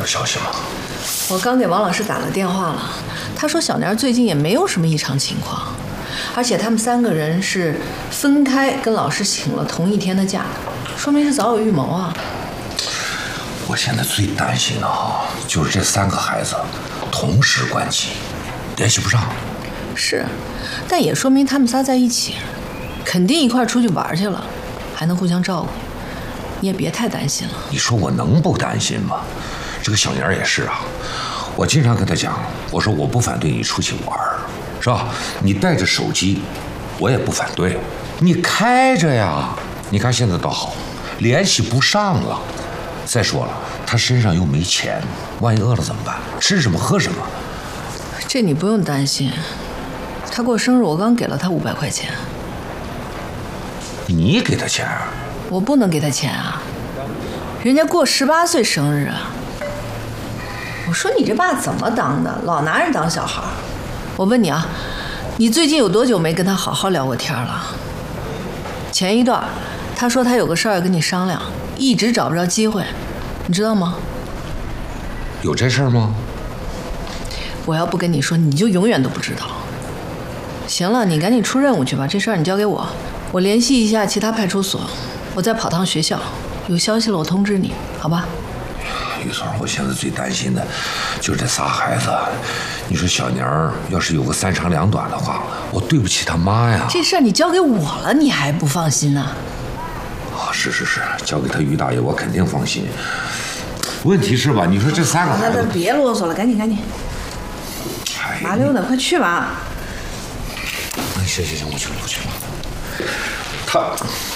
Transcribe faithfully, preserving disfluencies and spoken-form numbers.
消息吗？ 我刚给王老师打了电话了，他说小年最近也没有什么异常情况，而且他们三个人是分开跟老师请了同一天的假，说明是早有预谋啊。 我现在最担心的哈，就是这三个孩子同时关机，联系不上。 是，但也说明他们仨在一起，肯定一块出去玩去了，还能互相照顾。你也别太担心了。 你说我能不担心吗？这个小年也是啊，我经常跟他讲，我说我不反对你出去玩，是吧？你带着手机，我也不反对，你开着呀。你看现在倒好，联系不上了。再说了，他身上又没钱，万一饿了怎么办？吃什么喝什么？ 这你不用担心，他过生日我刚给了他五百块钱。 你给他钱啊？ 我不能给他钱啊，人家过十八岁生日啊。我说你这爸怎么当的，老拿人当小孩。我问你啊，你最近有多久没跟他好好聊过天了？前一段他说他有个事儿要跟你商量，一直找不着机会，你知道吗？ 有这事儿吗？ 我要不跟你说，你就永远都不知道。行了，你赶紧出任务去吧，这事儿你交给我，我联系一下其他派出所，我再跑趟学校，有消息了我通知你，好吧？ 玉总，我现在最担心的就是这仨孩子。你说小年儿要是有个三长两短的话，我对不起他妈呀。 这事儿你交给我了，你还不放心呢？ 啊，是是是，交给他于大爷，我肯定放心。问题是吧？你说这三个孩子， 那那别啰嗦了，赶紧赶紧， 哎、 麻溜的，快去吧。 行行行，我去了，我去了。他。